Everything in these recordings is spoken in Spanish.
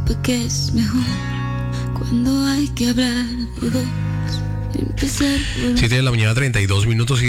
supe que es mejor cuando hay que hablar de dos. 7 de la mañana, 32 minutos,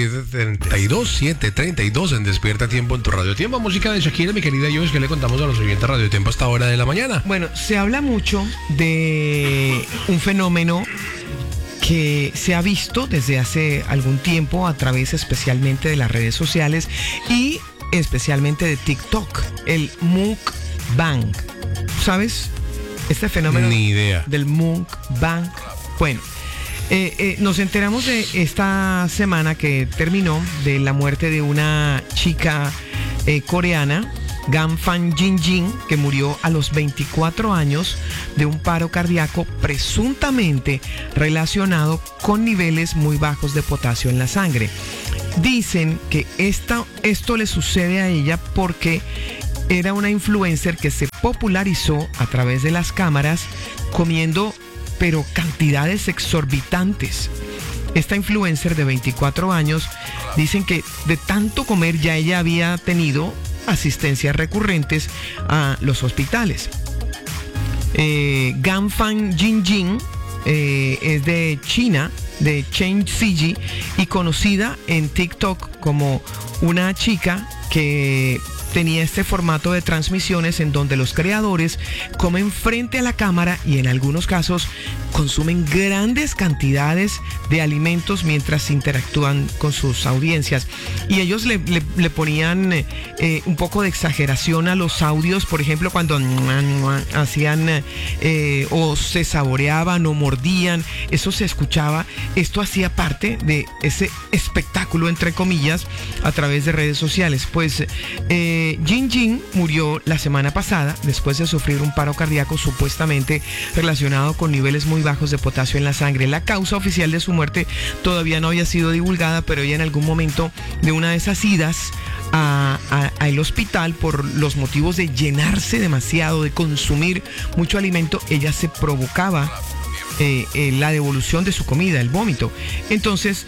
7:32 en Despierta Tiempo en tu Radio Tiempo. Música de Shakira, mi querida Joyce, que le contamos a los oyentes de Radio Tiempo hasta hora de la mañana. Bueno, se habla mucho de un fenómeno que se ha visto desde hace algún tiempo a través especialmente de las redes sociales y especialmente de TikTok, el mukbang. ¿Sabes? Este fenómeno Ni idea. del mukbang. Bueno, nos enteramos de esta semana que terminó de la muerte de una chica coreana, Gam Fan Jin, que murió a los 24 años de un paro cardíaco presuntamente relacionado con niveles muy bajos de potasio en la sangre. Dicen que esto le sucede a ella porque era una influencer que se popularizó a través de las cámaras comiendo pero cantidades exorbitantes. Esta influencer de 24 años, dicen que de tanto comer ya ella había tenido asistencias recurrentes a los hospitales. Gam Fan Jin es de China, de Chengxi, y conocida en TikTok como una chica que tenía este formato de transmisiones en donde los creadores comen frente a la cámara y en algunos casos consumen grandes cantidades de alimentos mientras interactúan con sus audiencias. Y ellos le ponían un poco de exageración a los audios, por ejemplo, cuando hacían o se saboreaban o mordían, eso se escuchaba. Esto hacía parte de ese espectáculo, entre comillas, a través de redes sociales. Pues Jin murió la semana pasada después de sufrir un paro cardíaco supuestamente relacionado con niveles muy bajos de potasio en la sangre. La causa oficial de su muerte todavía no había sido divulgada, pero ella en algún momento de una de esas idas al hospital por los motivos de llenarse demasiado, de consumir mucho alimento, ella se provocaba la devolución de su comida, el vómito. Entonces,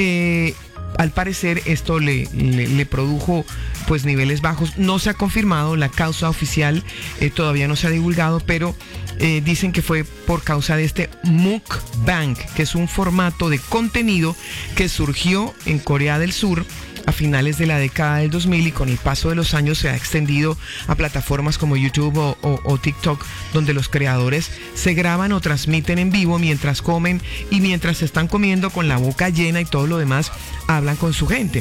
al parecer esto le produjo pues niveles bajos. No se ha confirmado la causa oficial, todavía no se ha divulgado, pero dicen que fue por causa de este mukbang, que es un formato de contenido que surgió en Corea del Sur a finales de la década del 2000 y con el paso de los años se ha extendido a plataformas como YouTube o TikTok, donde los creadores se graban o transmiten en vivo mientras comen y mientras están comiendo con la boca llena y todo lo demás, hablan con su gente.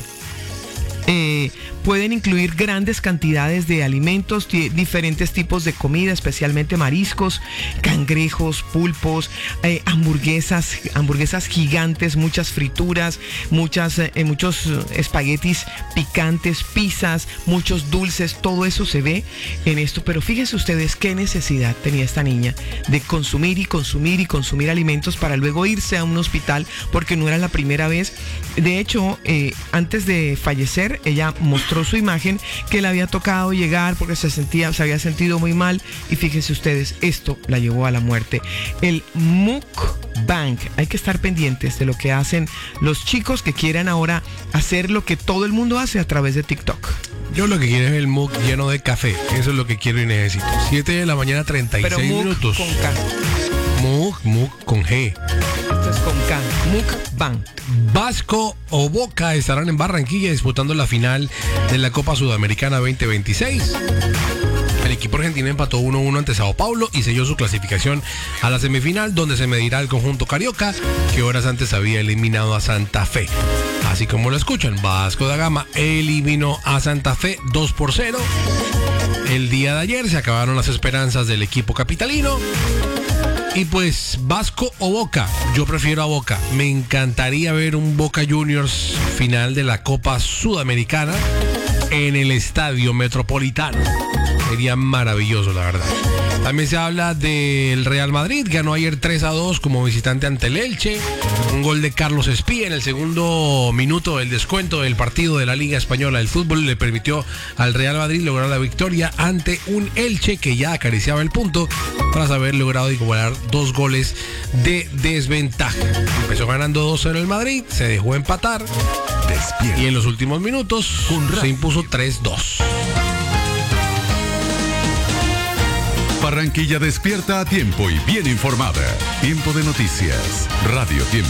Pueden incluir grandes cantidades de alimentos, diferentes tipos de comida, especialmente mariscos, cangrejos, pulpos, hamburguesas gigantes, muchas frituras, muchos espaguetis picantes, pizzas, muchos dulces, todo eso se ve en esto. Pero fíjense ustedes qué necesidad tenía esta niña de consumir y consumir y consumir alimentos para luego irse a un hospital, porque no era la primera vez. De hecho, antes de fallecer, ella mostró su imagen que le había tocado llegar porque se había sentido muy mal, y fíjense ustedes, esto la llevó a la muerte. El mukbang, hay que estar pendientes de lo que hacen los chicos que quieran ahora hacer lo que todo el mundo hace a través de TikTok. Yo lo que quiero es el muk lleno de café, eso es lo que quiero y necesito. 7 de la mañana, 36 Pero minutos. Con K. Muk con G. Esto es con K. Mukbang. Vasco o Boca estarán en Barranquilla disputando la final de la Copa Sudamericana 2026. El equipo argentino empató 1-1 ante Sao Paulo y selló su clasificación a la semifinal, donde se medirá el conjunto carioca, que horas antes había eliminado a Santa Fe. Así como lo escuchan, Vasco da Gama eliminó a Santa Fe 2-0. El día de ayer se acabaron las esperanzas del equipo capitalino. Y pues, Vasco o Boca, yo prefiero a Boca. Me encantaría ver un Boca Juniors final de la Copa Sudamericana en el Estadio Metropolitano. Sería maravilloso, la verdad. También se habla del Real Madrid, ganó ayer 3-2 como visitante ante el Elche. Un gol de Carlos Espía en el segundo minuto del descuento del partido de la Liga Española del Fútbol le permitió al Real Madrid lograr la victoria ante un Elche que ya acariciaba el punto tras haber logrado igualar 2 goles de desventaja. Empezó ganando 2-0 el Madrid, se dejó empatar. Despierta. Y en los últimos minutos se impuso 3-2. Barranquilla despierta a tiempo y bien informada. Tiempo de noticias. Radio Tiempo.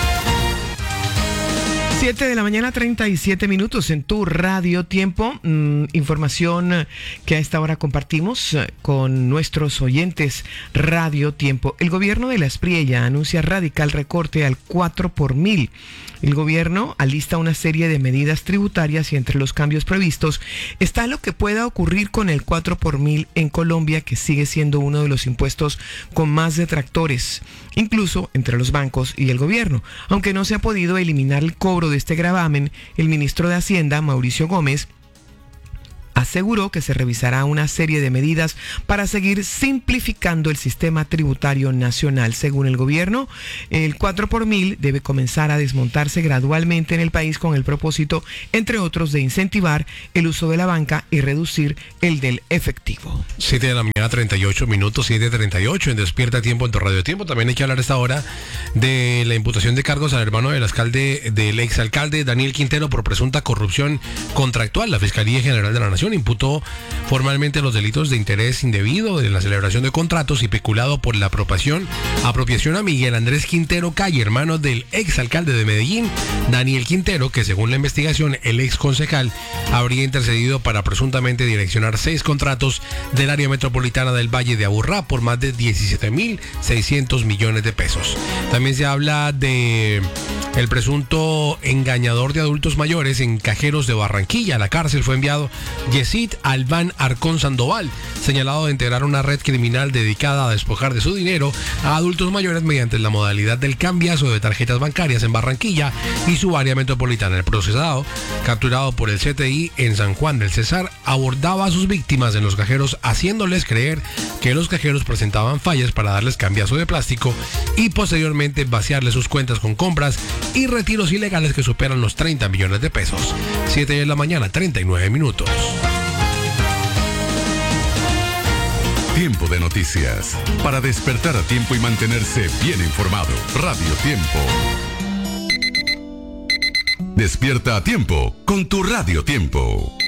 7 de la mañana, 37 minutos en tu Radio Tiempo. Información que a esta hora compartimos con nuestros oyentes Radio Tiempo. El gobierno de La Espriella anuncia radical recorte al 4 por 1000. El gobierno alista una serie de medidas tributarias y entre los cambios previstos está lo que pueda ocurrir con el 4 por 1000 en Colombia, que sigue siendo uno de los impuestos con más detractores, incluso entre los bancos y el gobierno. Aunque no se ha podido eliminar el cobro de este gravamen, el ministro de Hacienda, Mauricio Gómez, aseguró que se revisará una serie de medidas para seguir simplificando el sistema tributario nacional. Según el gobierno, el 4 por 1000 debe comenzar a desmontarse gradualmente en el país con el propósito, entre otros, de incentivar el uso de la banca y reducir el del efectivo. 7 de la mañana, 38 minutos, 7:38 en Despierta Tiempo en tu Radio Tiempo. También hay que hablar a esta hora de la imputación de cargos al hermano del exalcalde Daniel Quintero por presunta corrupción contractual. La Fiscalía General de la Nación imputó formalmente los delitos de interés indebido en la celebración de contratos y peculado por la apropiación a Miguel Andrés Quintero Calle, hermano del exalcalde de Medellín, Daniel Quintero, que según la investigación, el ex concejal habría intercedido para presuntamente direccionar 6 contratos del área metropolitana del Valle de Aburrá por más de 17.600 millones de pesos. También se habla de el presunto engañador de adultos mayores en cajeros de Barranquilla. A la cárcel fue enviado Yesid Albán Arcón Sandoval, señalado de integrar una red criminal dedicada a despojar de su dinero a adultos mayores mediante la modalidad del cambiazo de tarjetas bancarias en Barranquilla y su área metropolitana. El procesado, capturado por el CTI en San Juan del Cesar, abordaba a sus víctimas en los cajeros, haciéndoles creer que los cajeros presentaban fallas para darles cambiazo de plástico y posteriormente vaciarles sus cuentas con compras y retiros ilegales que superan los 30 millones de pesos. 7 de la mañana, 39 minutos. Tiempo de noticias. Para despertar a tiempo y mantenerse bien informado. Radio Tiempo. Despierta a tiempo con tu Radio Tiempo.